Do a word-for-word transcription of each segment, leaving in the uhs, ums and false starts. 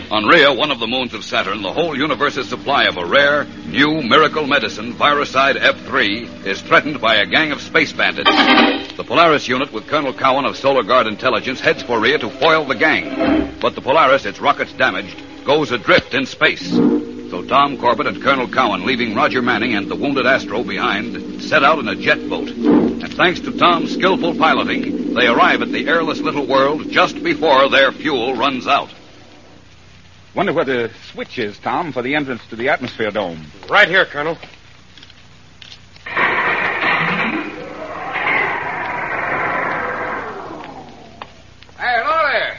On Rhea, one of the moons of Saturn, the whole universe's supply of a rare, new miracle medicine, Virocide F three, is threatened by a gang of space bandits. The Polaris unit, with Colonel Cowan of Solar Guard Intelligence, heads for Rhea to foil the gang. But the Polaris, its rockets damaged, goes adrift in space. So Tom Corbett and Colonel Cowan, leaving Roger Manning and the wounded Astro behind, set out in a jet boat. And thanks to Tom's skillful piloting, they arrive at the airless little world just before their fuel runs out. Wonder where the switch is, Tom, for the entrance to the atmosphere dome. Right here, Colonel. Hey, hello there.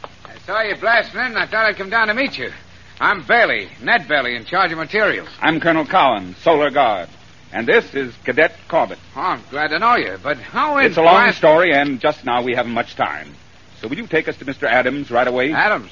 I saw you blasting in, and I thought I'd come down to meet you. I'm Bailey, Ned Bailey, in charge of materials. I'm Colonel Cowan, Solar Guard. And this is Cadet Corbett. Oh, I'm glad to know you, but how in... It's a long story, and just now we haven't much time. So will you take us to Mister Adams right away? Adams?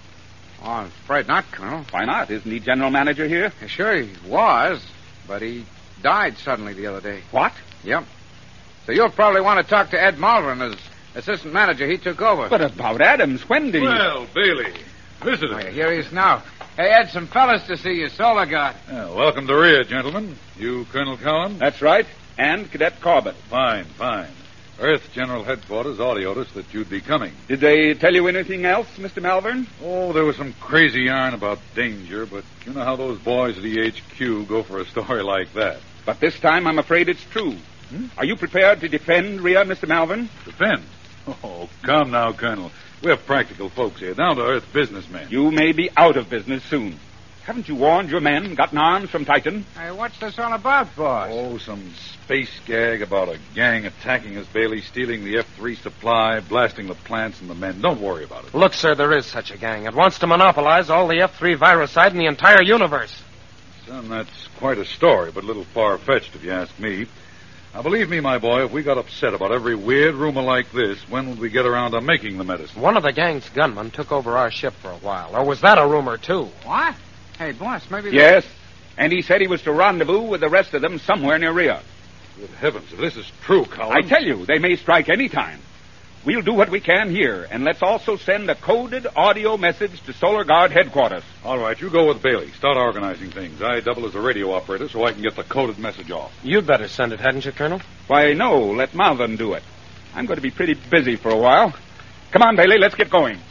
Oh, I'm afraid not, Colonel. Why not? Isn't he general manager here? Yeah, sure he was, but he died suddenly the other day. What? Yep. So you'll probably want to talk to Ed Malvern as assistant manager. He took over. But about Adams, when did he... Well, Bailey, visitor. Oh, yeah, here he is now. Hey, Ed, some fellas to see you, Solar Guard. Yeah, welcome to Rhea, gentlemen. You, Colonel Cowan? That's right. And Cadet Corbett. Fine, fine. Earth General Headquarters audioed us that you'd be coming. Did they tell you anything else, Mister Malvern? Oh, there was some crazy yarn about danger, but you know how those boys at E H Q go for a story like that. But this time I'm afraid it's true. Hmm? Are you prepared to defend Rhea, Mister Malvern? Defend? Oh, come now, Colonel. We're practical folks here, down-to-earth businessmen. You may be out of business soon. Haven't you warned your men, gotten arms from Titan? Hey, what's this all about, boss? Oh, some space gag about a gang attacking us, Bailey, stealing the F three supply, blasting the plants and the men. Don't worry about it. Look, sir, there is such a gang. It wants to monopolize all the F three Virocide in the entire universe. Son, that's quite a story, but a little far-fetched if you ask me. Now, believe me, my boy, if we got upset about every weird rumor like this, when would we get around to making the medicine? One of the gang's gunmen took over our ship for a while. Or was that a rumor, too? What? Hey, boss, maybe... Yes, and he said he was to rendezvous with the rest of them somewhere near Rhea. Good heavens, if this is true, Cowan... I tell you, they may strike any time. We'll do what we can here, and let's also send a coded audio message to Solar Guard headquarters. All right, you go with Bailey. Start organizing things. I double as a radio operator so I can get the coded message off. You'd better send it, hadn't you, Colonel? Why, no, let Malvern do it. I'm going to be pretty busy for a while. Come on, Bailey, let's get going.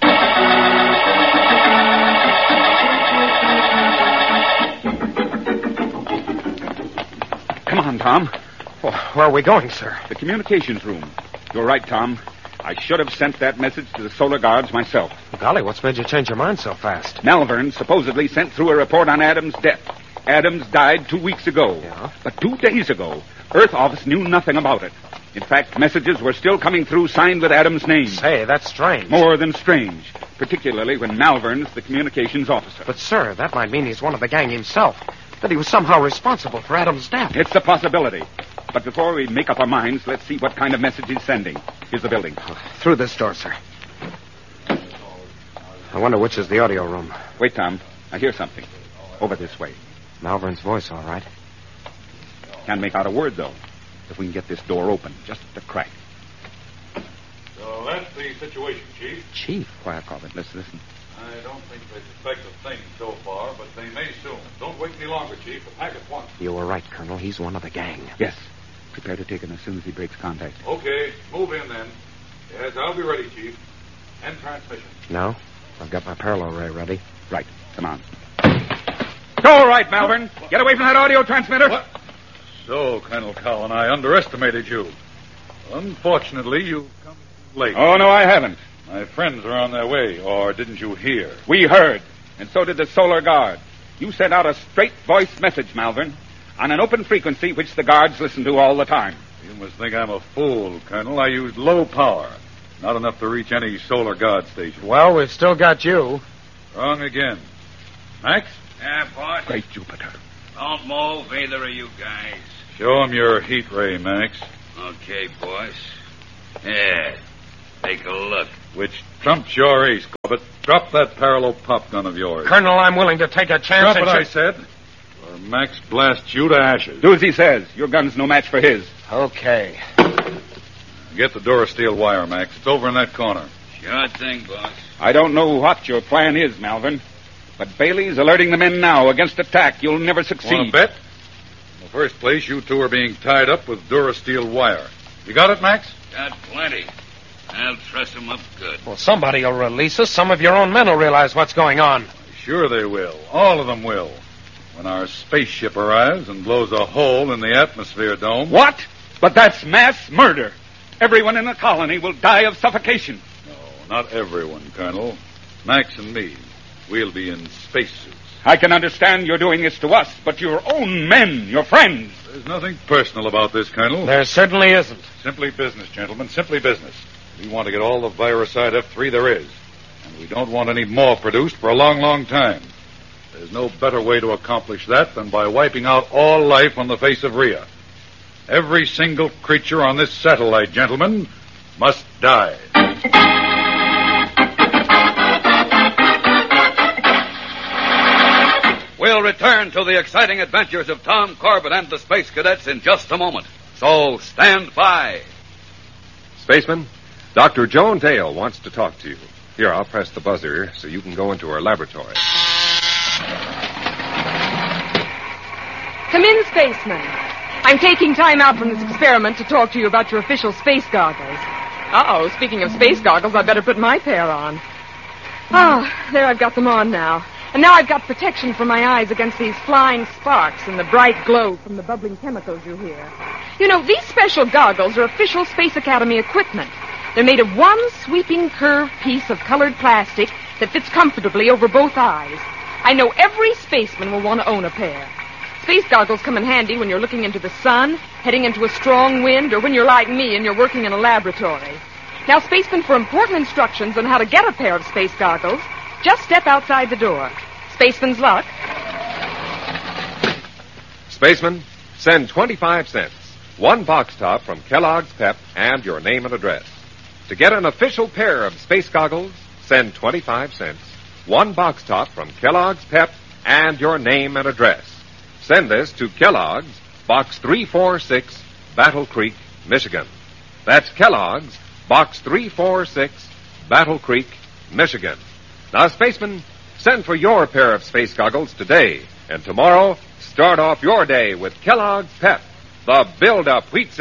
Come on, Tom. Well, where are we going, sir? The communications room. You're right, Tom. I should have sent that message to the Solar Guards myself. Golly, what's made you change your mind so fast? Malvern supposedly sent through a report on Adams' death. Adams died two weeks ago. Yeah? But two days ago, Earth office knew nothing about it. In fact, messages were still coming through signed with Adams' name. Say, that's strange. More than strange, particularly when Malvern's the communications officer. But, sir, that might mean he's one of the gang himself. That he was somehow responsible for Adams' death. It's a possibility. But before we make up our minds, let's see what kind of message he's sending. Here's the building. Through this door, sir. I wonder which is the audio room. Wait, Tom. I hear something. Over this way. Malvern's voice, all right. Can't make out a word, though. If we can get this door open, just a crack. So that's the situation, Chief. Chief? Quiet, Corbett. Let's listen. I don't think they suspect a thing so far, but they may soon. Don't wait any longer, Chief. Attack at once. You were right, Colonel. He's one of the gang. Yes. Prepare to take him as soon as he breaks contact. Okay. Move in, then. Yes, I'll be ready, Chief. End transmission. No? I've got my parallel ray ready. Right. Come on. All right, Malvern. Get away from that audio transmitter. What? So, Colonel Cowan, I underestimated you. Unfortunately, you've come late. Oh, no, I haven't. My friends are on their way, or didn't you hear? We heard, and so did the Solar Guard. You sent out a straight voice message, Malvern, on an open frequency which the guards listen to all the time. You must think I'm a fool, Colonel. I used low power. Not enough to reach any Solar Guard station. Well, we've still got you. Wrong again. Max? Yeah, boss. Great Jupiter. Don't move, either of you guys. Show him your heat ray, Max. Okay, boss. Yeah. Take a look. Which trumps your ace, Corbett. Drop that parallel pop gun of yours. Colonel, I'm willing to take a chance. Drop what I said, or Max blasts you to ashes. Do as he says. Your gun's no match for his. Okay. Get the Durasteel wire, Max. It's over in that corner. Sure thing, boss. I don't know what your plan is, Malvern, but Bailey's alerting the men now. Against attack, you'll never succeed. Want to bet? In the first place, you two are being tied up with Durasteel wire. You got it, Max? Got plenty. I'll truss them up good. Well, somebody will release us. Some of your own men will realize what's going on. Sure they will. All of them will. When our spaceship arrives and blows a hole in the atmosphere dome. What? But that's mass murder. Everyone in the colony will die of suffocation. No, not everyone, Colonel. Max and me. We'll be in spacesuits. I can understand you're doing this to us, but your own men, your friends. There's nothing personal about this, Colonel. There certainly isn't. Simply business, gentlemen. Simply business. We want to get all the viruside F three there is. And we don't want any more produced for a long, long time. There's no better way to accomplish that than by wiping out all life on the face of Rhea. Every single creature on this satellite, gentlemen, must die. We'll return to the exciting adventures of Tom Corbett and the Space Cadets in just a moment. So stand by. Spaceman, Doctor Joan Dale wants to talk to you. Here, I'll press the buzzer so you can go into her laboratory. Come in, Spaceman. I'm taking time out from this experiment to talk to you about your official space goggles. Uh-oh, speaking of space goggles, I'd better put my pair on. Ah, there, I've got them on now. And now I've got protection for my eyes against these flying sparks and the bright glow from the bubbling chemicals you hear. You know, these special goggles are official Space Academy equipment. They're made of one sweeping curved piece of colored plastic that fits comfortably over both eyes. I know every spaceman will want to own a pair. Space goggles come in handy when you're looking into the sun, heading into a strong wind, or when you're like me and you're working in a laboratory. Now, spacemen, for important instructions on how to get a pair of space goggles, just step outside the door. Spaceman's luck. Spaceman, send twenty-five cents, one box top from Kellogg's Pep, and your name and address. To get an official pair of space goggles, send twenty-five cents, one box top from Kellogg's Pep, and your name and address. Send this to Kellogg's, Box three forty-six, Battle Creek, Michigan. That's Kellogg's, Box three forty-six, Battle Creek, Michigan. Now, spaceman, send for your pair of space goggles today, and tomorrow, start off your day with Kellogg's Pep, the build-up wheat